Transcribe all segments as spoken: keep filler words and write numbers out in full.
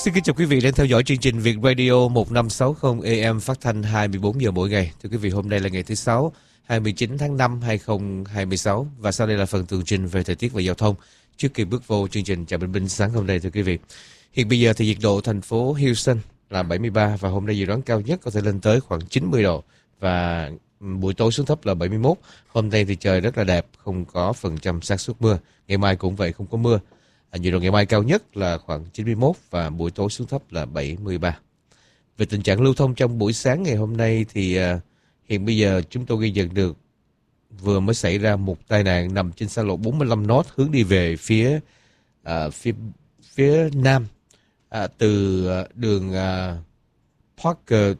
Xin kính chào quý vị đang theo dõi chương trình Việt Radio một năm sáu không A M phát thanh hai mươi bốn giờ mỗi ngày. Thưa quý vị, hôm nay là ngày thứ Sáu, hai mươi chín tháng năm hai nghìn không trăm hai mươi sáu và sau đây là phần tường trình về thời tiết và giao thông. Trước khi bước vô chương trình chào bình minh sáng hôm nay, thưa quý vị, hiện bây giờ thì nhiệt độ thành phố Houston là bảy mươi ba và hôm nay dự đoán cao nhất có thể lên tới khoảng chín mươi độ và buổi tối xuống thấp là bảy mươi mốt. Hôm nay thì trời rất là đẹp, không có phần trăm xác suất mưa. Ngày mai cũng vậy, không có mưa. À, nhiệt độ ngày mai cao nhất là khoảng chín mươi mốt và buổi tối xuống thấp là bảy mươi ba. Về tình trạng lưu thông trong buổi sáng ngày hôm nay thì uh, hiện bây giờ chúng tôi ghi nhận được vừa mới xảy ra một tai nạn nằm trên xa lộ bốn mươi lăm North hướng đi về phía uh, phía phía nam uh, từ uh, đường uh, Parker,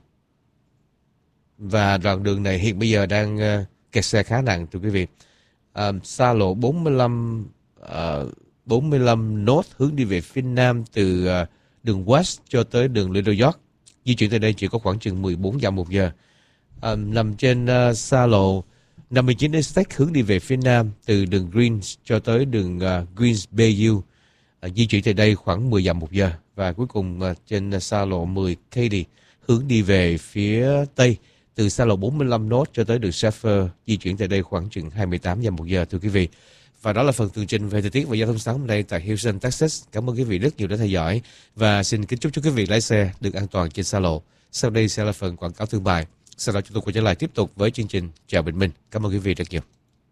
và đoạn đường này hiện bây giờ đang uh, kẹt xe khá nặng, thưa quý vị. Uh, xa lộ bốn mươi lăm uh, bốn mươi lăm North hướng đi về phía nam từ uh, đường West cho tới đường Little York. Di chuyển từ đây chỉ có khoảng chừng mười bốn dặm một giờ. Uh, nằm trên uh, xa lộ năm mươi chín Estate hướng đi về phía nam từ đường Greens cho tới đường uh, Greens Bayou. Uh, di chuyển từ đây khoảng mười dặm một giờ. Và cuối cùng uh, trên uh, xa lộ mười Katy hướng đi về phía tây từ xa lộ bốn mươi lăm North cho tới đường Shaffer. Di chuyển từ đây khoảng chừng hai mươi tám dặm một giờ, thưa quý vị. Và đó là phần tường trình về thời tiết và giao thông sáng hôm nay tại Houston, Texas. Cảm ơn quý vị rất nhiều đã theo dõi và xin kính chúc cho quý vị lái xe được an toàn trên xa lộ. Sau đây sẽ là phần quảng cáo thương mại. Sau đó chúng tôi quay trở lại tiếp tục với chương trình Chào Bình Minh. Cảm ơn quý vị rất nhiều.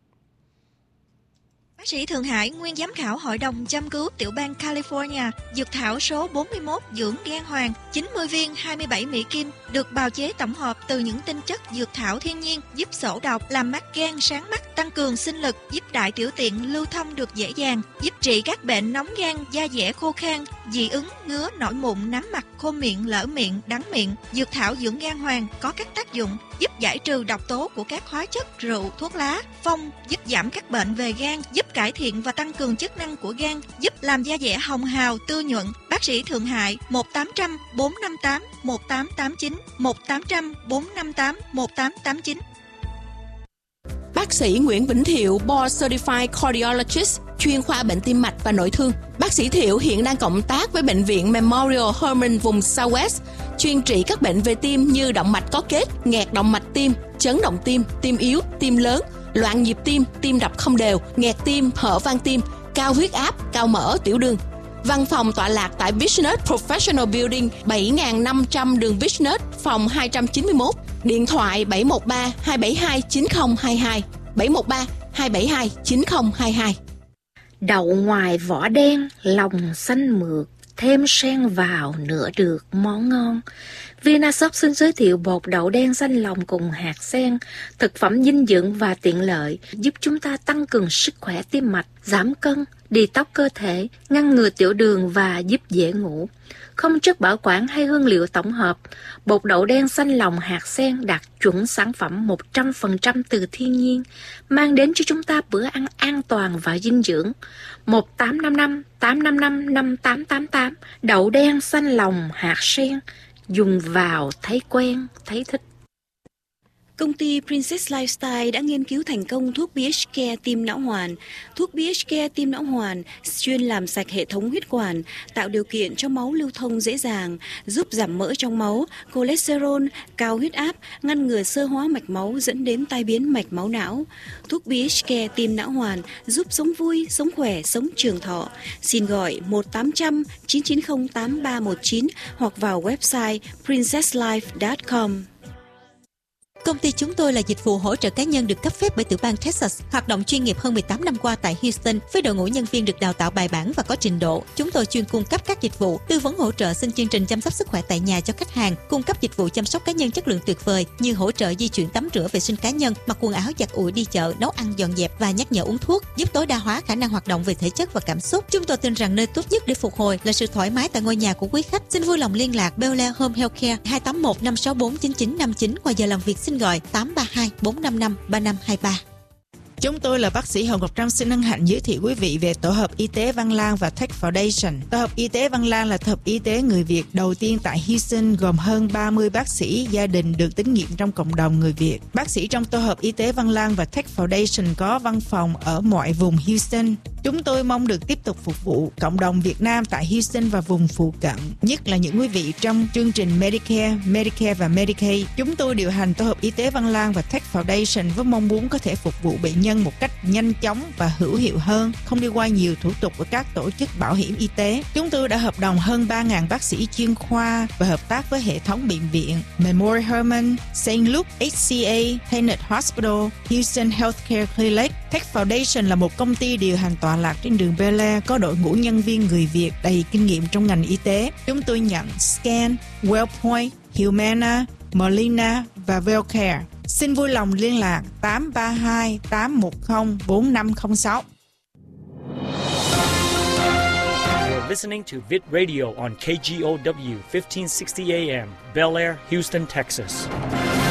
Bác sĩ Thượng Hải, nguyên giám khảo Hội đồng chăm cứu tiểu bang California, dược thảo số bốn mươi mốt dưỡng gan hoàng, chín mươi viên hai mươi bảy mỹ kim, được bào chế tổng hợp từ những tinh chất dược thảo thiên nhiên, giúp sổ độc, làm mắt gan sáng mắt, tăng cường sinh lực, giúp đại tiểu tiện lưu thông được dễ dàng, giúp trị các bệnh nóng gan, da dẻ khô khan, dị ứng, ngứa, nổi mụn, nám mặt, khô miệng, lở miệng, đắng miệng. Dược thảo dưỡng gan hoàng có các tác dụng giúp giải trừ độc tố của các hóa chất, rượu, thuốc lá, phong, giúp giảm các bệnh về gan, giúp cải thiện và tăng cường chức năng của gan, giúp làm da dẻ hồng hào, tươi nhuận. Bác sĩ Thượng Hải một tám không không bốn năm tám một tám tám chín một tám không không bốn năm tám một tám tám chín. Bác sĩ Nguyễn Vĩnh Thiệu, Board Certified Cardiologist, chuyên khoa bệnh tim mạch và nội thương. Bác sĩ Thiệu hiện đang cộng tác với Bệnh viện Memorial Hermann vùng Southwest, chuyên trị các bệnh về tim như động mạch có kết, nghẹt động mạch tim, chấn động tim, tim yếu, tim lớn, loạn nhịp tim, tim đập không đều, nghẹt tim, hở van tim, cao huyết áp, cao mỡ, tiểu đường. Văn phòng tọa lạc tại Business Professional Building bảy nghìn năm trăm đường Business, phòng hai trăm chín mươi mốt. Điện thoại bảy một ba hai bảy hai chín không hai hai, bảy một ba hai bảy hai chín không hai hai. Đậu ngoài vỏ đen, lòng xanh mượt, thêm sen vào nữa được món ngon. Vinashop xin giới thiệu bột đậu đen xanh lòng cùng hạt sen, thực phẩm dinh dưỡng và tiện lợi, giúp chúng ta tăng cường sức khỏe tim mạch, giảm cân, detox cơ thể, ngăn ngừa tiểu đường và giúp dễ ngủ. Không chất bảo quản hay hương liệu tổng hợp, bột đậu đen xanh lòng hạt sen đạt chuẩn sản phẩm một trăm phần trăm từ thiên nhiên, mang đến cho chúng ta bữa ăn an toàn và dinh dưỡng. một tám năm năm tám năm năm năm tám tám tám, đậu đen xanh lòng hạt sen, dùng vào thấy quen, thấy thích. Công ty Princess Lifestyle đã nghiên cứu thành công thuốc pê hát Care tim não hoàn. Thuốc pê hát Care tim não hoàn chuyên làm sạch hệ thống huyết quản, tạo điều kiện cho máu lưu thông dễ dàng, giúp giảm mỡ trong máu, cholesterol, cao huyết áp, ngăn ngừa xơ hóa mạch máu dẫn đến tai biến mạch máu não. Thuốc pê hát Care tim não hoàn giúp sống vui, sống khỏe, sống trường thọ. Xin gọi một tám không không chín chín không tám ba một chín hoặc vào website princess life chấm com. Công ty chúng tôi là dịch vụ hỗ trợ cá nhân được cấp phép bởi tiểu bang Texas, hoạt động chuyên nghiệp hơn mười tám năm qua tại Houston với đội ngũ nhân viên được đào tạo bài bản và có trình độ. Chúng tôi chuyên cung cấp các dịch vụ tư vấn hỗ trợ xin chương trình chăm sóc sức khỏe tại nhà cho khách hàng, cung cấp dịch vụ chăm sóc cá nhân chất lượng tuyệt vời như hỗ trợ di chuyển tắm rửa vệ sinh cá nhân, mặc quần áo giặt ủi đi chợ, nấu ăn dọn dẹp và nhắc nhở uống thuốc, giúp tối đa hóa khả năng hoạt động về thể chất và cảm xúc. Chúng tôi tin rằng nơi tốt nhất để phục hồi là sự thoải mái tại ngôi nhà của quý khách. Xin vui lòng liên lạc Bel Air Home Healthcare hai tám một năm sáu bốn chín chín năm chín, ngoài giờ làm việc xin gọi tám ba hai bốn năm năm ba năm hai ba. Chúng tôi là bác sĩ Hồng Ngọc Trâm xin hân hạnh giới thiệu quý vị về tổ hợp y tế Văn Lang và Tech Foundation. Tổ hợp y tế Văn Lang là tổ hợp y tế người Việt đầu tiên tại Houston, gồm hơn ba mươi bác sĩ gia đình được tín nhiệm trong cộng đồng người Việt. Bác sĩ trong tổ hợp y tế Văn Lang và Tech Foundation có văn phòng ở mọi vùng Houston. Chúng tôi mong được tiếp tục phục vụ cộng đồng Việt Nam tại Houston và vùng phụ cận, nhất là những quý vị trong chương trình Medicare, Medicare và Medicaid. Chúng tôi điều hành tổ hợp y tế Văn Lang và Tech Foundation với mong muốn có thể phục vụ bệnh nhân một cách nhanh chóng và hữu hiệu hơn, không đi qua nhiều thủ tục của các tổ chức bảo hiểm y tế. Chúng tôi đã hợp đồng hơn ba nghìn bác sĩ chuyên khoa và hợp tác với hệ thống bệnh viện Memorial Hermann, Saint Luke, hát xê a, Tenet Hospital, Houston Healthcare Clinic. Tech Foundation là một công ty điều hành tọa lạc trên đường Bel Air, có đội ngũ nhân viên người Việt đầy kinh nghiệm trong ngành y tế. Chúng tôi nhận Scan, Wellpoint, Humana, Molina và Wellcare. Xin vui lòng liên lạc tám ba hai tám một không bốn năm không sáu. You're listening to Vid Radio on K G O W fifteen sixty A M, Bel Air, Houston, Texas.